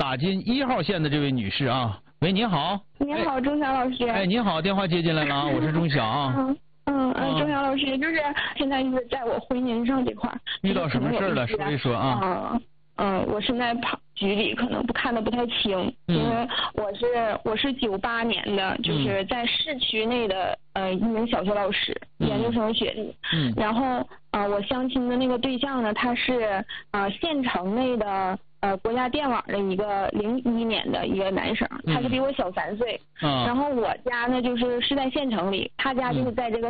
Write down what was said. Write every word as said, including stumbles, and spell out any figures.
打进一号线的这位女士啊，喂，您好。 你好，钟晓老师。 哎，您好，电话接进来了啊，我是钟晓啊。 嗯嗯嗯，钟晓老师，就是现在就是在我婚姻上这块遇到什么事了？说一说啊。 嗯嗯，我现在跑局里可能不看的不太清，因为我是我是九八年的，就是在市区内的呃一名小学老师，研究生学历。嗯。然后啊、呃，我相亲的那个对象呢，他是啊、呃、县城内的。呃，国家电网的一个零一年的一个男生，他是比我小三岁。嗯。然后我家呢，就是是在县城里，他家就是在这个